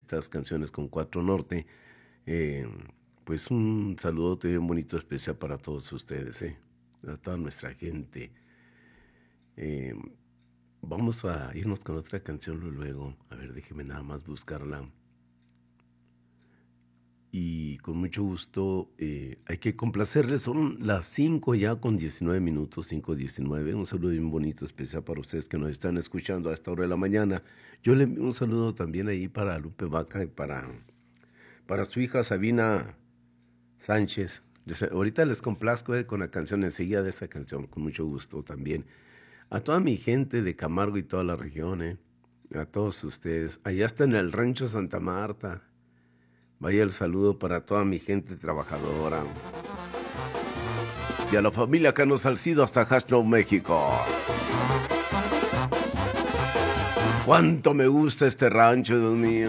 estas canciones con Cuatro Norte. Pues un saludote bien bonito, especial para todos ustedes, a toda nuestra gente. Vamos a irnos con otra canción luego. A ver, déjeme nada más buscarla. Y con mucho gusto hay que complacerles. Son las 5 ya con 19 minutos, 5:19. Un saludo bien bonito, especial para ustedes que nos están escuchando a esta hora de la mañana. Yo le envío un saludo también ahí para Lupe Vaca y para su hija Sabina Sánchez. Ahorita les complazco con la canción, enseguida de esta canción, con mucho gusto también. A toda mi gente de Camargo y toda la región, a todos ustedes. Allá está en el Rancho Santa Marta. Vaya el saludo para toda mi gente trabajadora. Y a la familia Cano Salcido hasta Hashtag México. ¡Cuánto me gusta este rancho, Dios mío!